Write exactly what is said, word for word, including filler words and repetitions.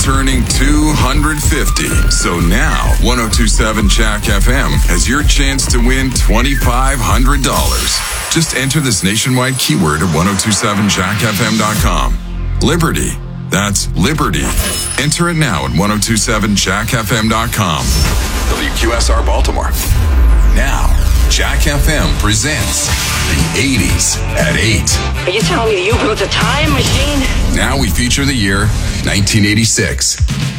turning two hundred fifty. So now, one oh two point seven Jack F M has your chance to win twenty-five hundred dollars. Just enter this nationwide keyword at ten twenty-seven jack f m dot com. Liberty. That's Liberty. Enter it now at ten twenty-seven jack f m dot com. W Q S R Baltimore. Now, Jack F M presents the eighties at eight. Are you telling me that you built a time machine? Now we feature the year nineteen eighty-six.